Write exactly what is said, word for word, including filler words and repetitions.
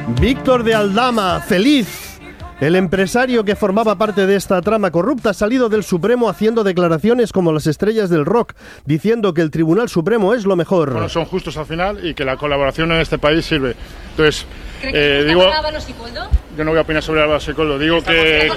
Víctor de Aldama, feliz. El empresario que formaba parte de esta trama corrupta ha salido del Supremo haciendo declaraciones como las estrellas del rock, diciendo que el Tribunal Supremo es lo mejor. Bueno, son justos al final y que la colaboración en este país sirve. Entonces, ¿Cree que eh, digo, Álvaro Sicoldo? Yo no voy a opinar sobre Álvaro Sicoldo, digo que...